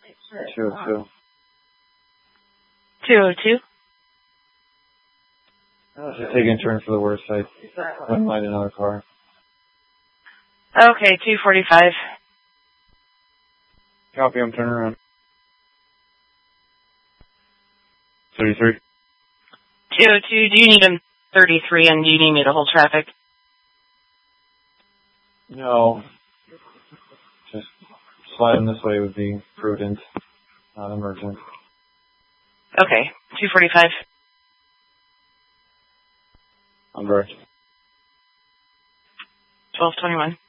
202. 202. Just taking a turn for the worst. I wouldn't mind another car. Okay, 245. Copy, I'm turning around. 33. 202, do you need him 33 and do you need me to hold traffic? No. Just sliding this way would be prudent, not emergent. Okay, 245. I'm very. 1221.